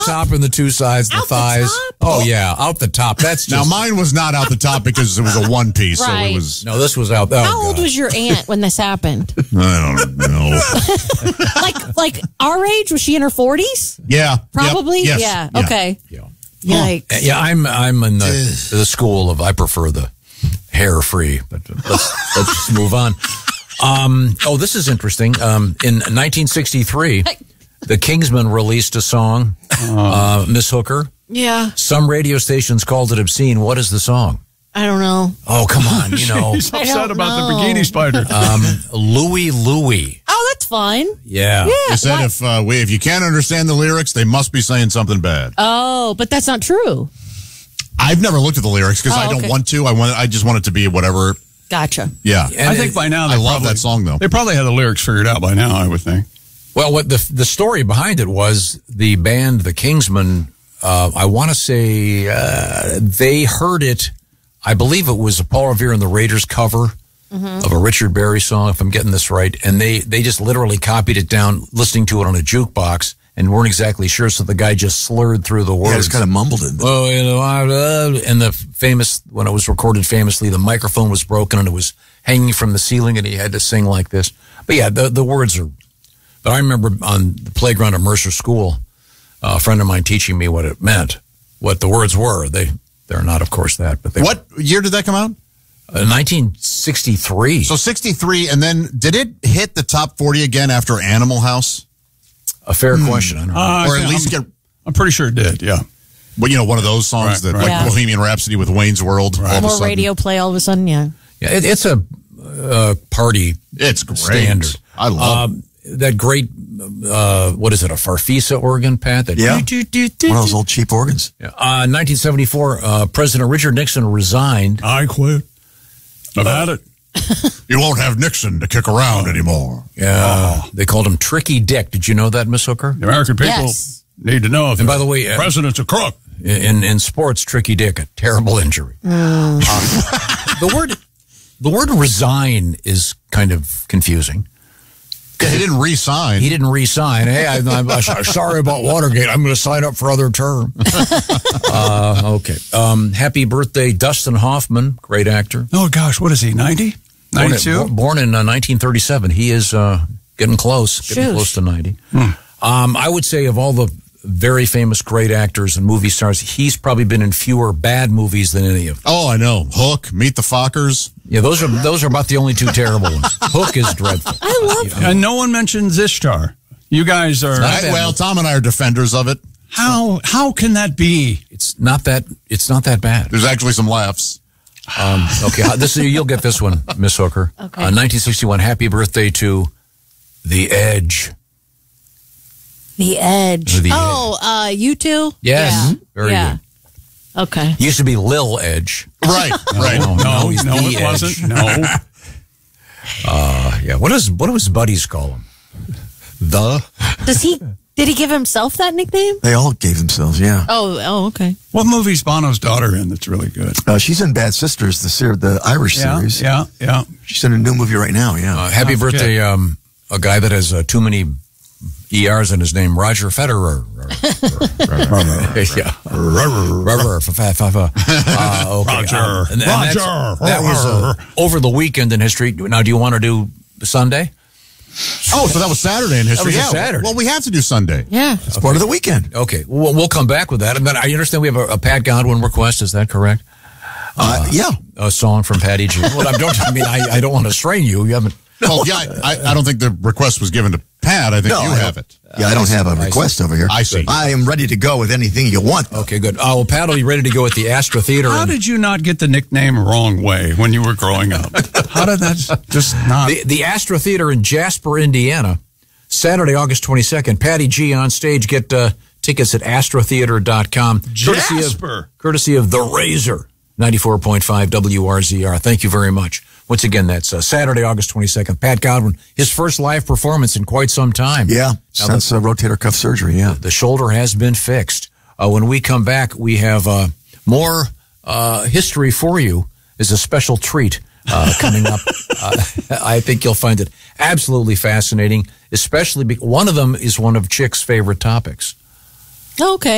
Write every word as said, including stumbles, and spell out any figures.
top and the two sides, the Out the thighs. top? Oh, yeah, out the top. That's just... Now, mine was not out the top because it was a one piece, so Right. it was. No, this was out. Oh, How old God. was your aunt when this happened? I don't know. like, like our age? Was she in her forties? Yeah. Probably. Yep, yes, Yeah. Okay. Yeah. Yikes. Yeah, I'm I'm in the, the school of I prefer the hair free, but let's let's just move on. Um, oh, this is interesting. Um, in nineteen sixty-three, the Kingsmen released a song, uh, Miss Hooker. Yeah. Some radio stations called it obscene. What is the song? I don't know. Oh, come on, you know. He's I upset don't about know. the bikini spider. Um, Louie Louie. Oh, that's fine. Yeah. Yeah. They said why- if uh, we if you can't understand the lyrics, they must be saying something bad. Oh, but that's not true. I've never looked at the lyrics because Oh, I don't okay. want to. I want. I just want it to be whatever. Gotcha. Yeah. And I think it- by now they I love probably, that song, though. They probably had the lyrics figured out by now, I would think. Well, what the the story behind it was the band, the Kingsmen. Uh, I want to say uh, they heard it. I believe it was a Paul Revere and the Raiders cover Mm-hmm. of a Richard Berry song, if I'm getting this right. And they they just literally copied it down, listening to it on a jukebox, and weren't exactly sure. So the guy just slurred through the words. Yeah, just kind of mumbled it. Oh, you know, I, uh, and the famous, when it was recorded famously, the microphone was broken and it was hanging from the ceiling and he had to sing like this. But yeah, the, the words are, but I remember on the playground at Mercer School, uh, a friend of mine teaching me what it meant, what the words were. They, they're not, of course, that, but they What year did that come out? Uh, nineteen sixty-three. So sixty-three, and then did it hit the top forty again after Animal House? A fair question. I don't know. Uh, Or at yeah, least I'm, get, I'm pretty sure it did, yeah. well, you know, one of those songs Right, that, right. like Yeah. Bohemian Rhapsody with Wayne's World. All of a More sudden. radio play all of a sudden, yeah. Yeah, it, it's a uh, party It's great. standard. I love Um, that great, uh, what is it, a Farfisa organ, Pat? That Yeah. One of those old cheap organs. Uh, nineteen seventy-four, uh, President Richard Nixon resigned. I quit. I've had it. You won't have Nixon to kick around anymore. Yeah, they called him Tricky Dick. Did you know that, Miss Hooker? The American people Yes. need to know if And by the way, uh, president's a crook. In in sports, Tricky Dick, a terrible injury. Uh, the word the word resign is kind of confusing. He didn't re-sign. He didn't re-sign. Hey, I, I'm uh, sorry about Watergate. I'm going to sign up for other term. uh, okay. Um, happy birthday, Dustin Hoffman, great actor. Oh, gosh, what is he, ninety? Born, ninety-two? in- born in uh, nineteen thirty-seven. He is uh, getting close, getting Shoosh. close to ninety. Um, I would say of all the very famous great actors and movie stars, he's probably been in fewer bad movies than any of them. Oh, I know. Hook, Meet the Fockers. Yeah, those are those are about the only two terrible ones. Hook is dreadful. I love And no one mentions Ishtar. You guys are... not I- bad well, movie. Tom and I are defenders of it. How how can that be? It's not that it's not that bad. There's actually some laughs. Um, okay, uh, this you'll get this one, Miss Hooker. Okay. Uh, nineteen sixty-one. Happy birthday to The Edge. The Edge. The oh, uh, you two? Yes, Yeah. very yeah. good. Okay. He used to be Lil Edge. Right, right. No, No, no, he's no, The it Edge. wasn't. No. Uh, yeah. What does what do his buddies call him? The. Does he? Did he give himself that nickname? They all gave themselves, yeah. Oh, oh, okay. What movie's Bono's daughter in that's really good? Uh, she's in Bad Sisters, the ser- the Irish Yeah, series. yeah, yeah. She's in a new movie right now, yeah. Uh, happy I forget. birthday, um, a guy that has uh, too many E Rs in his name, Roger Federer. yeah. Uh, okay. Roger. Um, and- and that's- Roger. That was uh, over the weekend in history. Now, do you want to do Sunday? Oh, so that was Saturday in history. That was a yeah. Saturday. Well, we have to do Sunday. Yeah. It's part of the weekend. Okay. We'll, we'll come back with that. And then I understand we have a, a Pat Godwin request. Is that correct? Uh, yeah. A song from Patty G. Well, I don't. I mean, I, I don't want to strain you. You haven't. Well, yeah, I, I don't think the request was given to Pat. I think No, you I have don't- it. Yeah, I don't have a I see. request over here. I see. I am ready to go with anything you want. though. Okay, good. Oh, well, Pat will be ready to go at the Astra Theater. How in- did you not get the nickname wrong way when you were growing up? How did that just not... The, the Astra Theater in Jasper, Indiana, Saturday, August twenty-second. Patty G on stage. Get uh, tickets at astra theater dot com. Courtesy Jasper. of, courtesy of The Razor, ninety-four point five W R Z R. Thank you very much. Once again, that's uh, Saturday, August twenty-second. Pat Godwin, his first live performance in quite some time. Yeah, Now, since uh, rotator cuff surgery, yeah. The shoulder has been fixed. Uh, when we come back, we have uh, more uh, history for you as a special treat uh, coming up. Uh, I think you'll find it absolutely fascinating, especially because one of them is one of Chick's favorite topics. Okay.